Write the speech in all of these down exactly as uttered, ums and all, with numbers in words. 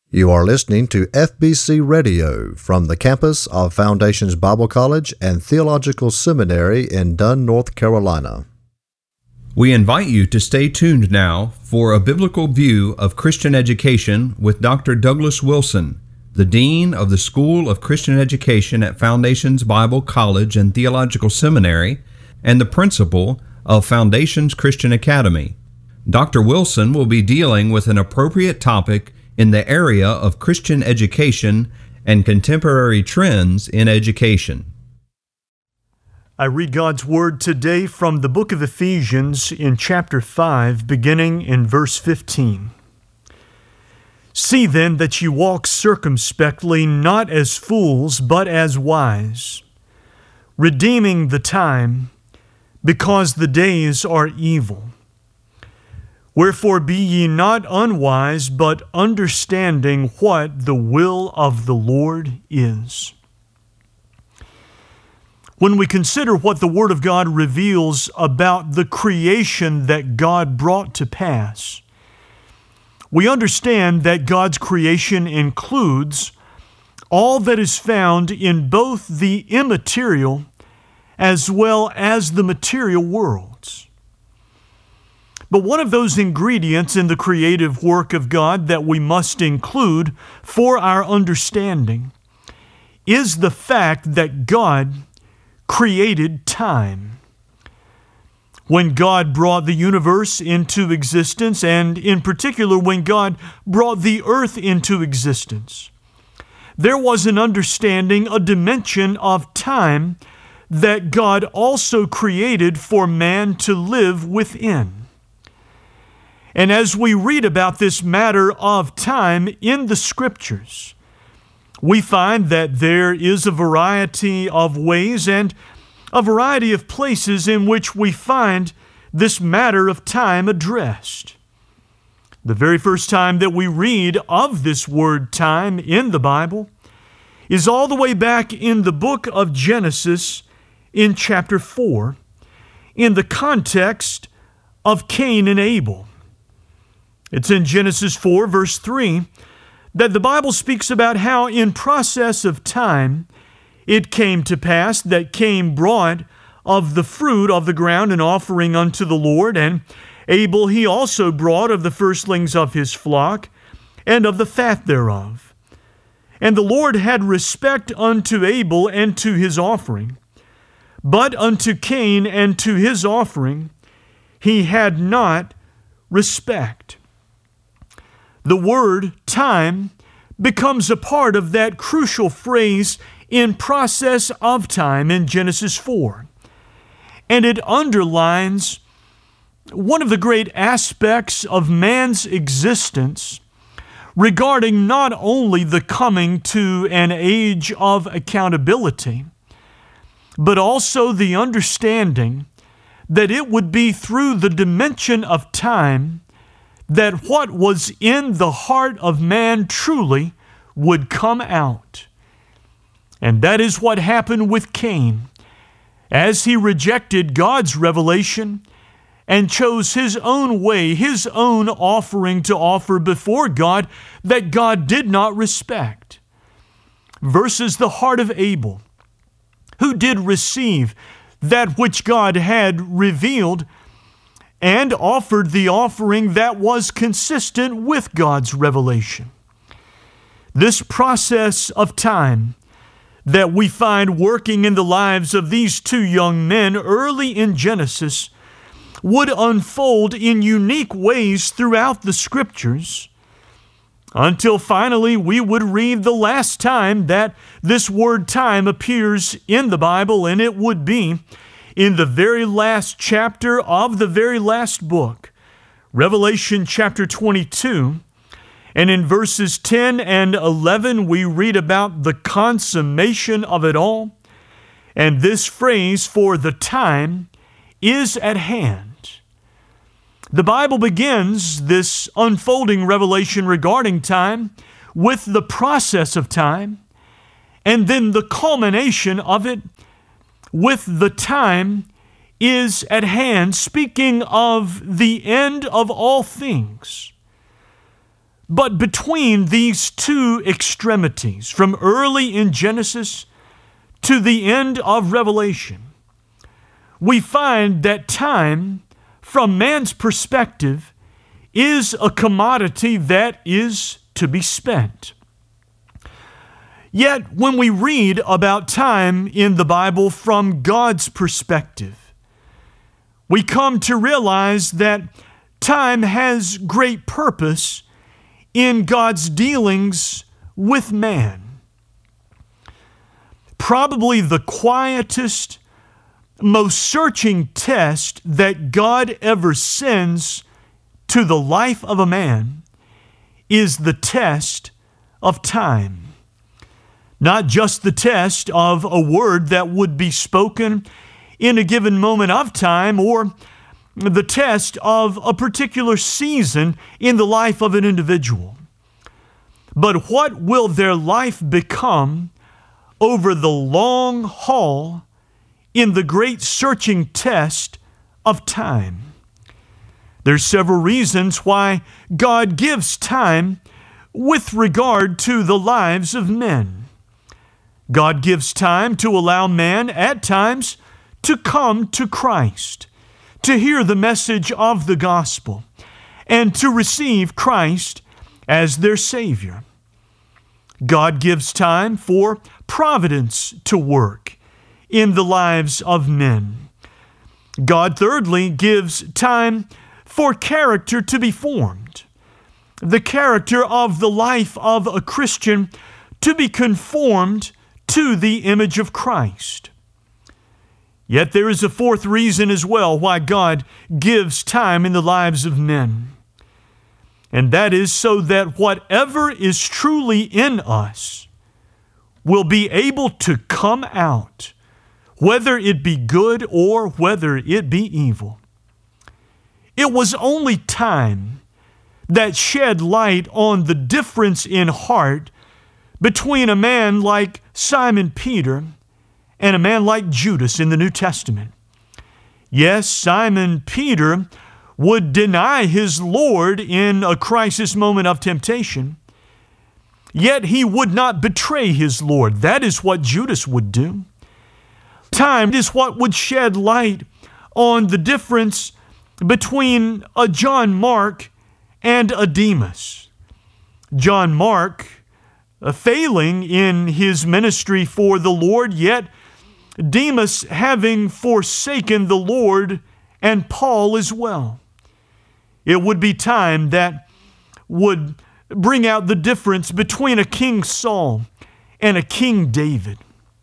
You are listening to F B C Radio from the campus of Foundations Bible College and Theological Seminary in Dunn, North Carolina. We invite you to stay tuned now for a biblical view of Christian education with Doctor Douglas Wilson, the Dean of the School of Christian Education at Foundations Bible College and Theological Seminary and the Principal of Foundations Christian Academy. Doctor Wilson will be dealing with an appropriate topic in the area of Christian education and contemporary trends in education. I read God's Word today from the book of Ephesians in chapter five, beginning in verse fifteen. See then that you walk circumspectly, not as fools, but as wise, redeeming the time, because the days are evil. Wherefore be ye not unwise, but understanding what the will of the Lord is. When we consider what the Word of God reveals about the creation that God brought to pass, we understand that God's creation includes all that is found in both the immaterial as well as the material worlds. But one of those ingredients in the creative work of God that we must include for our understanding is the fact that God created time. When God brought the universe into existence, and in particular when God brought the earth into existence, there was an understanding, a dimension of time that God also created for man to live within. And as we read about this matter of time in the Scriptures, we find that there is a variety of ways and a variety of places in which we find this matter of time addressed. The very first time that we read of this word time in the Bible is all the way back in the book of Genesis in chapter four, in the context of Cain and Abel. It's in Genesis four, verse three, that the Bible speaks about how in process of time it came to pass that Cain brought of the fruit of the ground an offering unto the Lord, and Abel he also brought of the firstlings of his flock and of the fat thereof. And the Lord had respect unto Abel and to his offering, but unto Cain and to his offering he had not respect. The word time becomes a part of that crucial phrase in process of time in Genesis four. And it underlines one of the great aspects of man's existence regarding not only the coming to an age of accountability, but also the understanding that it would be through the dimension of time that what was in the heart of man truly would come out. And that is what happened with Cain, as he rejected God's revelation and chose his own way, his own offering to offer before God that God did not respect, versus the heart of Abel, who did receive that which God had revealed and offered the offering that was consistent with God's revelation. This process of time that we find working in the lives of these two young men early in Genesis would unfold in unique ways throughout the Scriptures until finally we would read the last time that this word time appears in the Bible, and it would be in the very last chapter of the very last book, Revelation chapter twenty-two, and in verses ten and eleven we read about the consummation of it all, and this phrase, for the time is at hand. The Bible begins this unfolding revelation regarding time with the process of time, and then the culmination of it with the time is at hand, speaking of the end of all things. But between these two extremities, from early in Genesis to the end of Revelation, we find that time, from man's perspective, is a commodity that is to be spent. Yet, when we read about time in the Bible from God's perspective, we come to realize that time has great purpose in God's dealings with man. Probably the quietest, most searching test that God ever sends to the life of a man is the test of time. Not just the test of a word that would be spoken in a given moment of time, or the test of a particular season in the life of an individual. But what will their life become over the long haul in the great searching test of time? There's several reasons why God gives time with regard to the lives of men. God gives time to allow man at times to come to Christ, to hear the message of the gospel, and to receive Christ as their Savior. God gives time for providence to work in the lives of men. God, thirdly, gives time for character to be formed, the character of the life of a Christian to be conformed to the image of Christ. Yet there is a fourth reason as well why God gives time in the lives of men. And that is so that whatever is truly in us will be able to come out, whether it be good or whether it be evil. It was only time that shed light on the difference in heart between a man like Simon Peter and a man like Judas in the New Testament. Yes, Simon Peter would deny his Lord in a crisis moment of temptation, yet he would not betray his Lord. That is what Judas would do. Time is what would shed light on the difference between a John Mark and a Demas. John Mark, uh, failing in his ministry for the Lord, yet Demas having forsaken the Lord, and Paul as well. It would be time that would bring out the difference between a King Saul and a King David.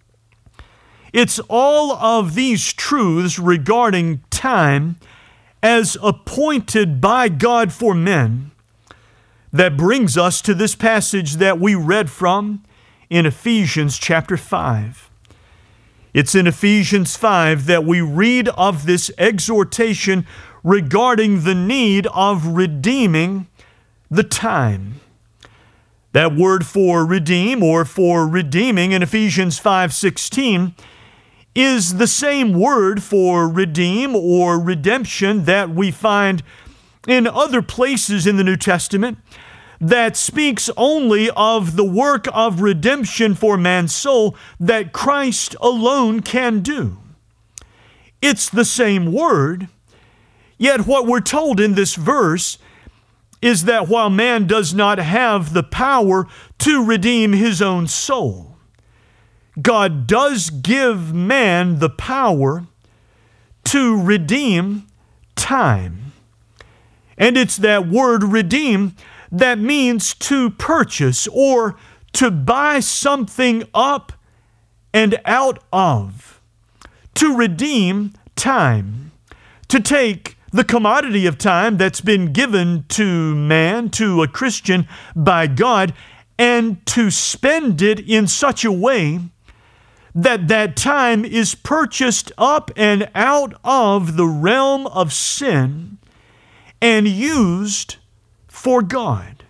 It's all of these truths regarding time as appointed by God for men that brings us to this passage that we read from in Ephesians chapter five. It's in Ephesians five that we read of this exhortation regarding the need of redeeming the time. That word for redeem or for redeeming in Ephesians five sixteen is the same word for redeem or redemption that we find in other places in the New Testament that speaks only of the work of redemption for man's soul that Christ alone can do. It's the same word, yet what we're told in this verse is that while man does not have the power to redeem his own soul, God does give man the power to redeem time. And it's that word redeem that means to purchase or to buy something up and out of. To redeem time. To take the commodity of time that's been given to man, to a Christian, by God, and to spend it in such a way that that time is purchased up and out of the realm of sin and used for God.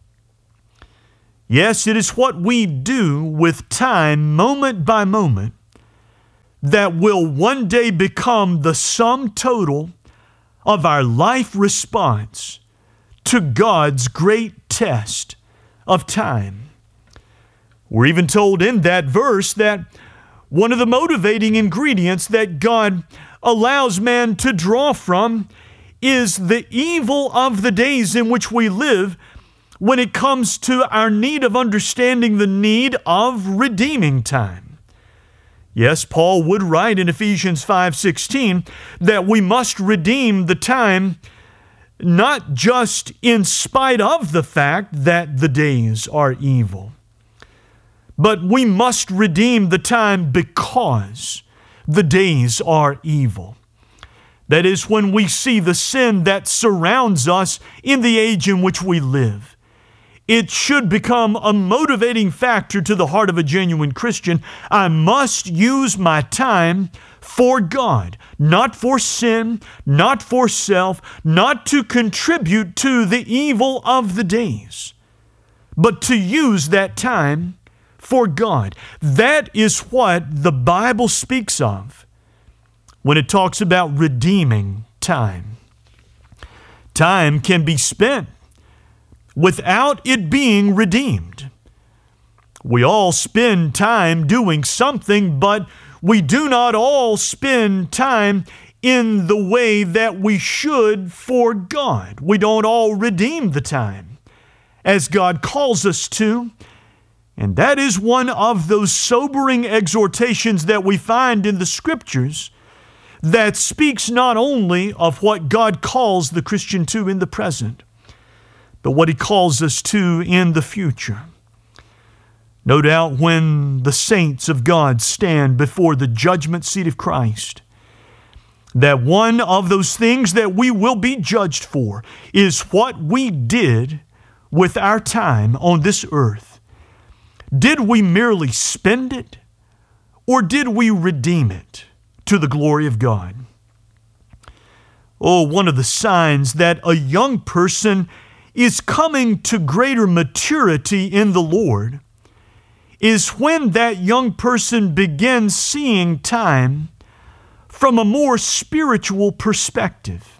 Yes, it is what we do with time moment by moment that will one day become the sum total of our life response to God's great test of time. We're even told in that verse that one of the motivating ingredients that God allows man to draw from is the evil of the days in which we live when it comes to our need of understanding the need of redeeming time. Yes, Paul would write in Ephesians five sixteen that we must redeem the time not just in spite of the fact that the days are evil, but we must redeem the time because the days are evil. That is, when we see the sin that surrounds us in the age in which we live, it should become a motivating factor to the heart of a genuine Christian. I must use my time for God, not for sin, not for self, not to contribute to the evil of the days, but to use that time for God. That is what the Bible speaks of when it talks about redeeming time. Time can be spent without it being redeemed. We all spend time doing something, but we do not all spend time in the way that we should for God. We don't all redeem the time as God calls us to. And that is one of those sobering exhortations that we find in the Scriptures that speaks not only of what God calls the Christian to in the present, but what He calls us to in the future. No doubt when the saints of God stand before the judgment seat of Christ, that one of those things that we will be judged for is what we did with our time on this earth. Did we merely spend it, or did we redeem it to the glory of God? Oh, one of the signs that a young person is coming to greater maturity in the Lord is when that young person begins seeing time from a more spiritual perspective.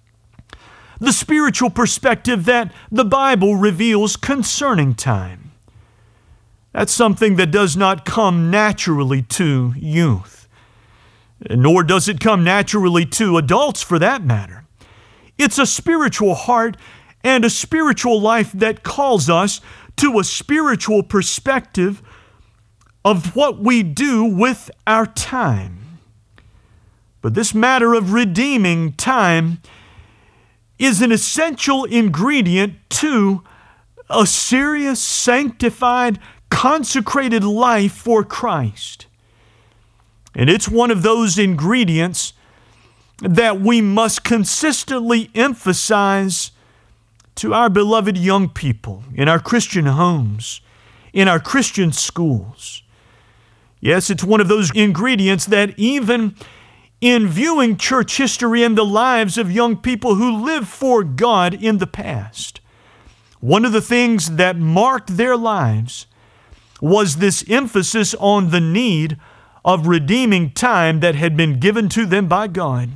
The spiritual perspective that the Bible reveals concerning time. That's something that does not come naturally to youth, nor does it come naturally to adults for that matter. It's a spiritual heart and a spiritual life that calls us to a spiritual perspective of what we do with our time. But this matter of redeeming time is an essential ingredient to a serious, sanctified, consecrated life for Christ. And it's one of those ingredients that we must consistently emphasize to our beloved young people in our Christian homes, in our Christian schools. Yes, it's one of those ingredients that even in viewing church history and the lives of young people who lived for God in the past, one of the things that marked their lives was this emphasis on the need of redeeming time that had been given to them by God.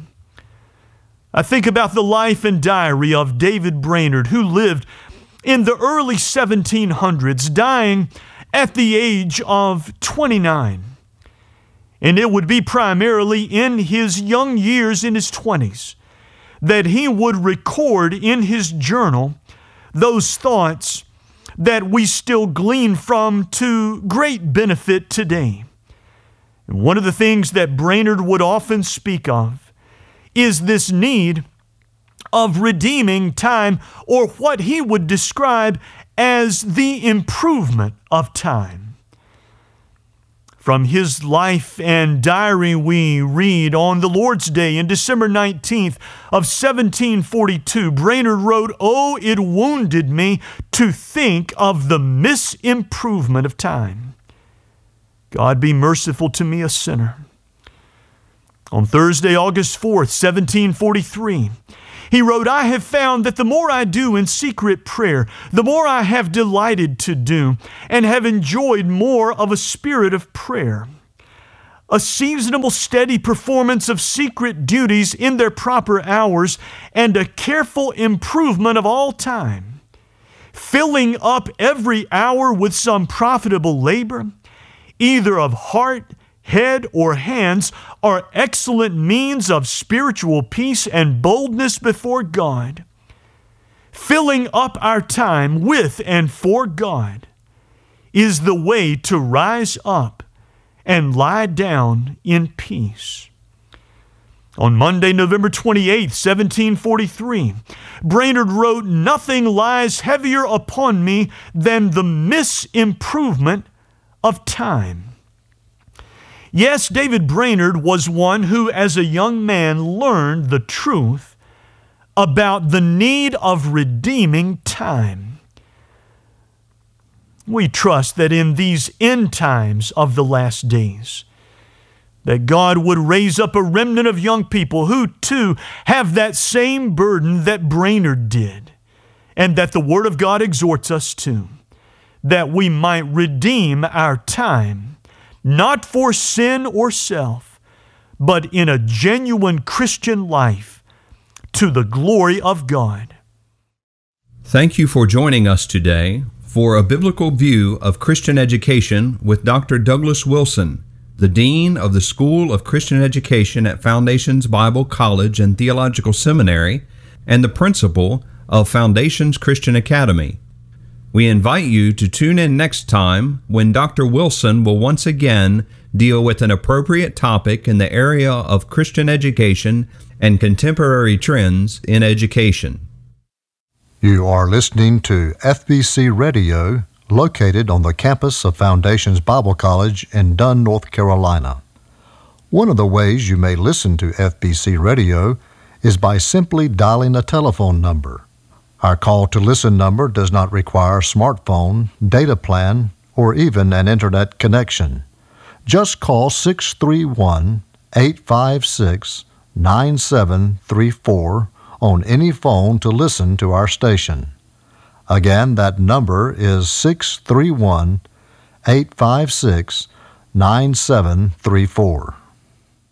I think about the life and diary of David Brainerd, who lived in the early seventeen hundreds, dying at the age of twenty-nine. And it would be primarily in his young years, in his twenties, that he would record in his journal those thoughts that we still glean from to great benefit today. And one of the things that Brainerd would often speak of is this need of redeeming time, or what he would describe as the improvement of time. From his life and diary we read, on the Lord's Day in December nineteenth of seventeen forty-two, Brainerd wrote, "Oh, it wounded me to think of the misimprovement of time. God be merciful to me, a sinner." On Thursday, August fourth, seventeen forty-three, he wrote, "I have found that the more I do in secret prayer, the more I have delighted to do, and have enjoyed more of a spirit of prayer. a seasonable, steady performance of secret duties in their proper hours, and a careful improvement of all time, filling up every hour with some profitable labor, either of heart, head, or hands, are excellent means of spiritual peace and boldness before God. Filling up our time with and for God is the way to rise up and lie down in peace. On Monday, November twenty-eighth, seventeen forty-three, Brainerd wrote, "Nothing lies heavier upon me than the misimprovement of time." Yes, David Brainerd was one who, as a young man, learned the truth about the need of redeeming time. We trust that in these end times of the last days, that God would raise up a remnant of young people who too have that same burden that Brainerd did, and that the Word of God exhorts us to, that we might redeem our time, not for sin or self, but in a genuine Christian life to the glory of God. Thank you for joining us today for a biblical view of Christian education with Doctor Douglas Wilson, the Dean of the School of Christian Education at Foundations Bible College and Theological Seminary, and the Principal of Foundations Christian Academy. We invite you to tune in next time when Doctor Wilson will once again deal with an appropriate topic in the area of Christian education and contemporary trends in education. You are listening to F B C Radio, located on the campus of Foundations Bible College in Dunn, North Carolina. One of the ways you may listen to F B C Radio is by simply dialing a telephone number. Our call to listen number does not require a smartphone, data plan, or even an internet connection. Just call six three one, eight five six, nine seven three four on any phone to listen to our station. Again, that number is six three one, eight five six, nine seven three four.